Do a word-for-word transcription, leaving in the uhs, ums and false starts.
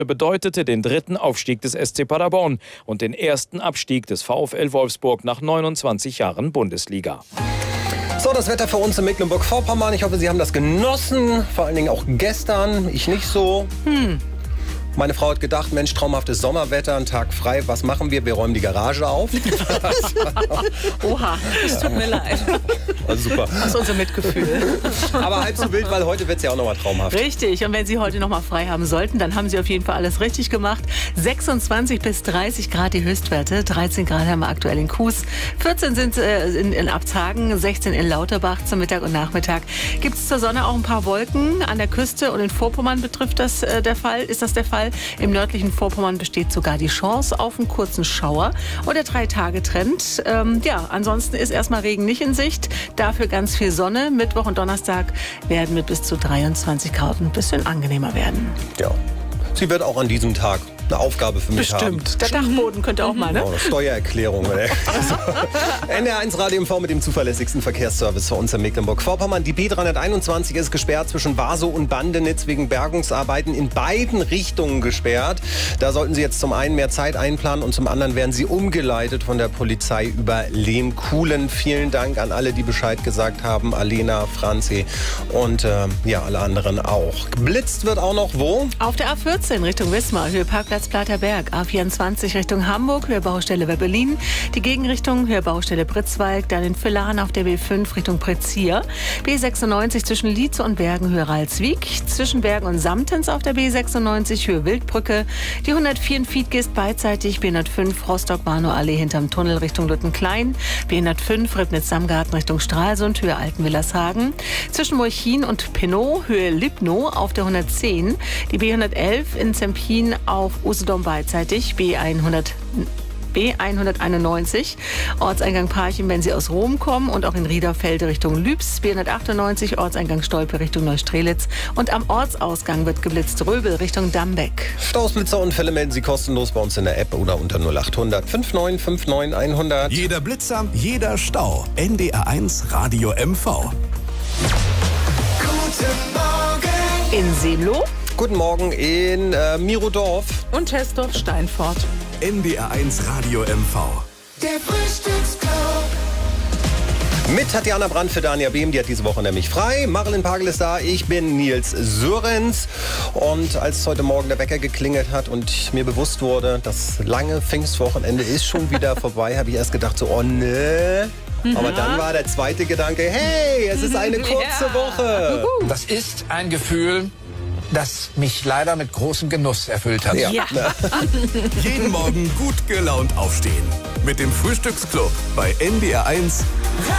bedeutete den dritten Aufstieg des S C Paderborn und den ersten Abstieg des VfL Wolfsburg nach neunundzwanzig Jahren Bundesliga. So, das Wetter für uns in Mecklenburg-Vorpommern. Ich hoffe, Sie haben das genossen. Vor allen Dingen auch gestern. Ich nicht so. Hm. Meine Frau hat gedacht, Mensch, traumhaftes Sommerwetter, ein Tag frei. Was machen wir? Wir räumen die Garage auf. Oha, es tut mir leid. Also super. Das ist unser Mitgefühl. Aber halb so wild, weil heute wird es ja auch noch mal traumhaft. Richtig. Und wenn Sie heute noch mal frei haben sollten, dann haben Sie auf jeden Fall alles richtig gemacht. sechsundzwanzig bis dreißig Grad die Höchstwerte. dreizehn Grad haben wir aktuell in Kues. vierzehn sind äh, in, in Abzhagen, sechzehn in Lauterbach. Zum Mittag und Nachmittag gibt es zur Sonne auch ein paar Wolken. An der Küste und in Vorpommern betrifft das äh, der Fall. Ist das der Fall? Im nördlichen Vorpommern besteht sogar die Chance auf einen kurzen Schauer. Und der Drei-Tage-Trend. Ähm, ja, ansonsten ist erstmal Regen nicht in Sicht. Dafür ganz viel Sonne. Mittwoch und Donnerstag werden mit bis zu dreiundzwanzig Grad ein bisschen angenehmer werden. Ja, sie wird auch an diesem Tag eine Aufgabe für mich haben. Bestimmt. Der Dachboden könnte auch mal, ne? Oh, Steuererklärung. Also, N D R eins Radio M V mit dem zuverlässigsten Verkehrsservice für uns in Mecklenburg-Vorpommern. Die B dreihunderteinundzwanzig ist gesperrt zwischen Barsow und Bandenitz wegen Bergungsarbeiten in beiden Richtungen gesperrt. Da sollten Sie jetzt zum einen mehr Zeit einplanen und zum anderen werden Sie umgeleitet von der Polizei über Lehmkuhlen. Vielen Dank an alle, die Bescheid gesagt haben. Alena, Franzi und äh, ja, alle anderen auch. Geblitzt wird auch noch wo? Auf der A vierzehn Richtung Wismar, Höhe Parkplatz Platerberg, A vierundzwanzig Richtung Hamburg, Höhe Baustelle Webberlin, die Gegenrichtung Höhe Baustelle Pritzwalk, dann in Villach auf der B fünf Richtung Pretzier, B sechsundneunzig zwischen Lietze und Bergen, Höhe Ralswiek, zwischen Bergen und Samtens auf der B sechsundneunzig, Höhe Wildbrücke, die hundertvier in Fiedgist beidseitig, B hundertfünf Rostock-Warnow-Allee hinterm Tunnel Richtung Lüttenklein, B hundertfünf Ribnitz-Samgarten Richtung Stralsund, Höhe Altenwillershagen, zwischen Molchin und Pinnow, Höhe Lübnow auf der hundertzehn, die B hundertelf in Zempin auf Usedom beidseitig, B hundert, B hunderteinundneunzig, Ortseingang Parchim, wenn Sie aus Rom kommen und auch in Riederfelde Richtung Lübs, B hundertachtundneunzig, Ortseingang Stolpe Richtung Neustrelitz und am Ortsausgang wird geblitzt, Röbel Richtung Dambeck. Staus, Blitzer und Fälle melden Sie kostenlos bei uns in der App oder unter null achthundert fünfundneunzig neunundfünfzig hundert. Jeder Blitzer, jeder Stau. N D R eins Radio M V. Guten Morgen. In Seemloh. Guten Morgen in äh, Mirodorf. Und Hessdorf-Steinfort. N D R eins Radio M V. Der Frühstücksclub. Mit Tatjana Brandt für Dania Behm, die hat diese Woche nämlich frei. Marilyn Pagel ist da, ich bin Nils Sörens. Und als heute Morgen der Wecker geklingelt hat und mir bewusst wurde, das lange Pfingstwochenende ist schon wieder vorbei, habe ich erst gedacht so, oh ne. Aber dann war der zweite Gedanke, hey, es ist eine kurze Ja. Woche. Das ist ein Gefühl, das mich leider mit großem Genuss erfüllt hat. Ja. Ja. Jeden Morgen gut gelaunt aufstehen. Mit dem Frühstücksclub bei N D R eins